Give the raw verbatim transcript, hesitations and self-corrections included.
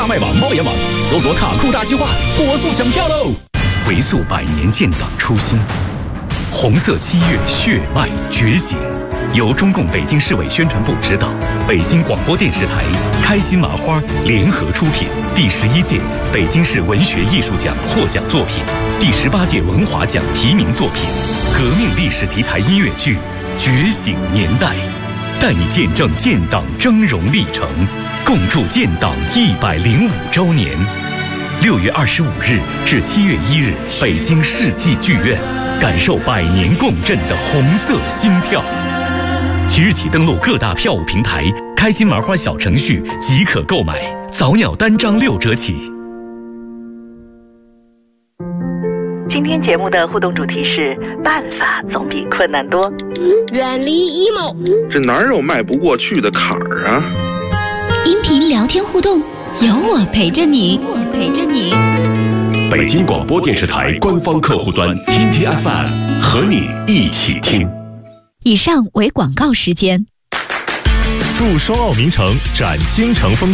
大麦网、猫眼网，搜索卡酷大计划，火速抢票喽！回溯百年建党初心，红色七月血脉觉醒。由中共北京市委宣传部指导，北京广播电视台、开心麻花联合出品第十一届北京市文学艺术奖获奖作品，第十八届文华奖提名作品，革命历史题材音乐剧《觉醒年代》，带你见证建党峥嵘历程，共筑建党一百零五周年。六月二十五日至七月一日，北京世纪剧院，感受百年共振的红色心跳。即日起登录各大票务平台、开心麻花小程序即可购买，早鸟单张六折起。 今天节目的互动主题是：办法总比困难多。 远离 emo， 这哪有迈不过去的坎儿啊？ 音频聊天互动，有我陪着你，我陪着你。 北京广播电视台官方客户端 T T F M 和你一起听。 以上为广告时间。 祝双澳名城展京城风